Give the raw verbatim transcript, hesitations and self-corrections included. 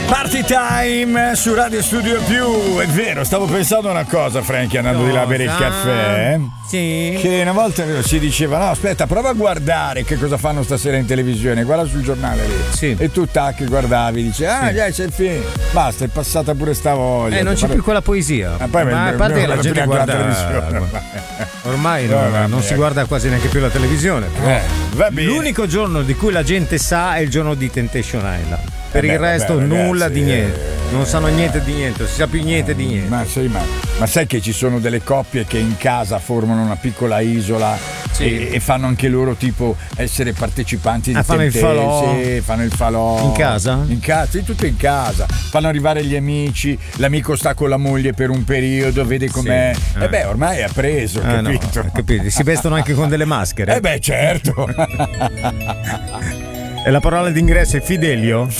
Party Time su Radio Studio Più. È vero, stavo pensando una cosa, Frankie, andando cosa? di là a bere il caffè. Sì. Che una volta si diceva: no, aspetta, prova a guardare che cosa fanno stasera in televisione, guarda sul giornale lì. Sì. E tu tac guardavi, dici: ah, Sì. già c'è il film. Basta, è passata pure sta voglia. Eh, non c'è Pare- più quella poesia. Ma poi Ma a parte che la gente neanche guarda televisione. ormai No, non, vabbè. non si guarda quasi neanche più la televisione. Eh, va bene. L'unico giorno di cui la gente sa è il giorno di Temptation Island. Per Eh il beh, resto vabbè, nulla ragazzi, di niente. eh, Non sanno niente di niente, non si sa più niente di niente. Ma, sai, ma, ma sai che ci sono delle coppie che in casa formano una piccola isola Sì. e, e fanno anche loro tipo essere partecipanti di Ah, fanno il Temptation, falò? sì, fanno il falò In casa? in casa, sì, tutto in casa, fanno arrivare gli amici, l'amico sta con la moglie per un periodo, vede com'è Sì. e Eh. beh ormai è preso, Ah, no, capito? capito? Si vestono anche con delle maschere. Eh beh certo. E la parola d'ingresso è Fidelio?